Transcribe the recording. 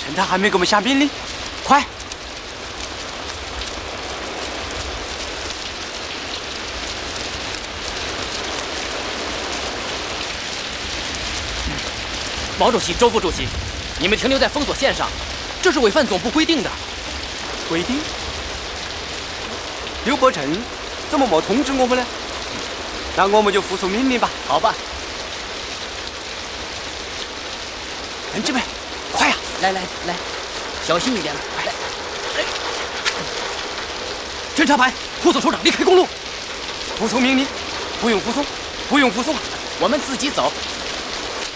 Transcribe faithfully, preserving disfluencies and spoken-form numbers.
趁他还没给我们下命令，快！ 毛主席、周副主席，你们停留在封锁线上，这是违反总部规定的。 规定？刘伯承怎么没通知我们呢？那我们就服从命令吧。 好吧。 同志们，快呀！ 来来来，小心一点，快来！哎，侦察排，护送首长离开公路。 服从命令，不用护送，不用护送， 我们自己走。